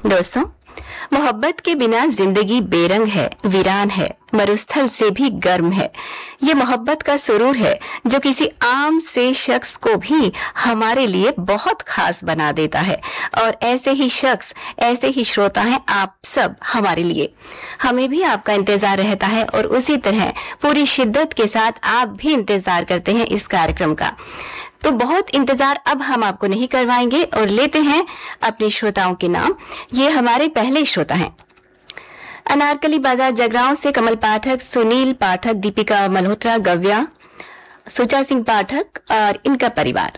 दोस्तों, मोहब्बत के बिना जिंदगी बेरंग है, वीरान है, मरुस्थल से भी गर्म है। ये मोहब्बत का सुरूर है जो किसी आम से शख्स को भी हमारे लिए बहुत खास बना देता है। और ऐसे ही शख्स, ऐसे ही श्रोता हैं आप सब हमारे लिए। हमें भी आपका इंतजार रहता है और उसी तरह पूरी शिद्दत के साथ आप भी इंतजार करते हैं इस कार्यक्रम का। तो बहुत इंतजार अब हम आपको नहीं करवाएंगे और लेते हैं अपने श्रोताओं के नाम। ये हमारे पहले श्रोता हैं अनारकली बाजार जगरांव से कमल पाठक, सुनील पाठक, दीपिका मल्होत्रा, गव्या, सुचा सिंह पाठक और इनका परिवार।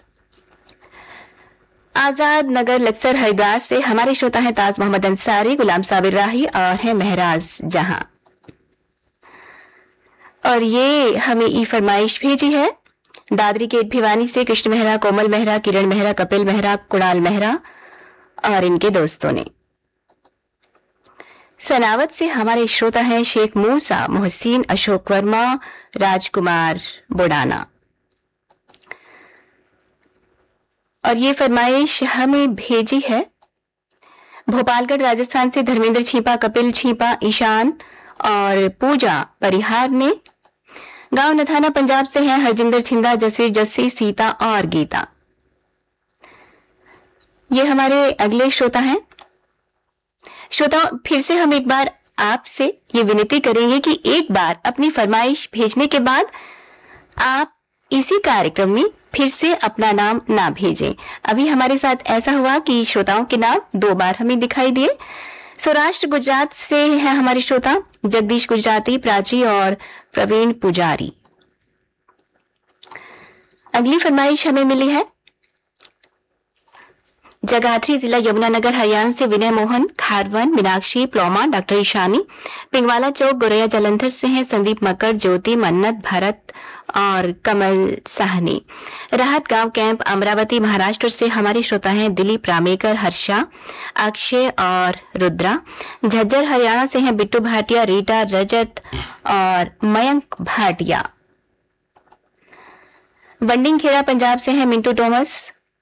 आजाद नगर लक्सर हरिद्वार से हमारे श्रोता हैं ताज मोहम्मद अंसारी, गुलाम साबिर राही और हैं महराज जहां। और ये हमें ई फरमाइश भेजी है दादरी गेट भिवानी से कृष्ण मेहरा, कोमल मेहरा, किरण मेहरा, कपिल मेहरा, कुणाल मेहरा और इनके दोस्तों ने। सनावत से हमारे श्रोता हैं शेख मूसा, मोहसिन, अशोक वर्मा, राजकुमार बुडाना। और ये फरमाइश हमें भेजी है भोपालगढ़ राजस्थान से धर्मेंद्र छीपा, कपिल छीपा, ईशान और पूजा परिहार ने। गांव नथाना पंजाब से हैं हरजिंदर छिंदा, जसवीर जस्सी, सीता और गीता। ये हमारे अगले श्रोता हैं। श्रोता, फिर से हम एक बार आपसे ये विनती करेंगे कि एक बार अपनी फरमाइश भेजने के बाद आप इसी कार्यक्रम में फिर से अपना नाम ना भेजें। अभी हमारे साथ ऐसा हुआ कि श्रोताओं के नाम 2 बार हमें दिखाई दिए। सौराष्ट्र गुजरात से हैं हमारे श्रोता जगदीश गुजराती, प्राची और प्रवीण पुजारी। अगली फरमाइश हमें मिली है जगाधरी जिला यमुनानगर हरियाणा से विनय मोहन, खारवन, मीनाक्षी, प्लोमा, डॉक्टर ईशानी, पिंगवाला चौक गोरैया जालंधर से हैं संदीप मकर, ज्योति, मन्नत, भरत और कमल साहनी। राहत गांव कैंप अमरावती महाराष्ट्र से हमारे श्रोता हैं दिलीप रामेकर, हर्षा, अक्षय और रुद्रा। झज्जर हरियाणा से हैं बिट्टू भाटिया, रीटा, रजत और मयंक भाटिया। वंडिंग खेड़ा पंजाब से हैं मिंटू टोमस,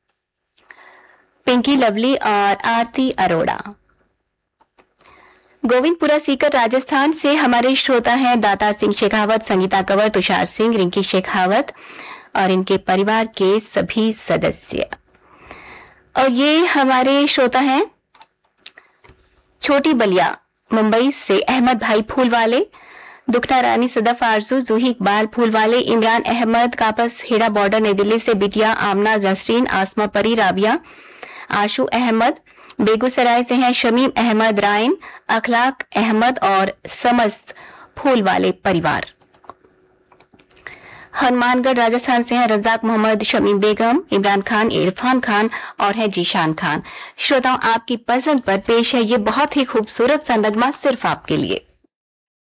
पिंकी लवली और आरती अरोड़ा। गोविंदपुरा सीकर राजस्थान से हमारे श्रोता हैं दातार सिंह शेखावत, संगीता कंवर, तुषार सिंह, रिंकी शेखावत और इनके परिवार के सभी सदस्य। और ये हमारे श्रोता हैं छोटी बलिया मुंबई से अहमद भाई फूलवाले, दुखना रानी, सदफ आरजू, जूही इकबाल फूलवाले, इमरान अहमद, कापस हेड़ा बॉर्डर नई दिल्ली से बिटिया आमना, नसरीन, आसमा परी, राबिया, आशु अहमद। बेगूसराय से हैं शमीम अहमद, रायन, अखलाक अहमद और समस्त फूल वाले परिवार। हनुमानगढ़ राजस्थान से हैं रजाक मोहम्मद, शमीम बेगम, इमरान खान, इरफान खान और है जीशान खान। श्रोताओं, आपकी पसंद पर पेश है ये बहुत ही खूबसूरत सा नगमा सिर्फ आपके लिए।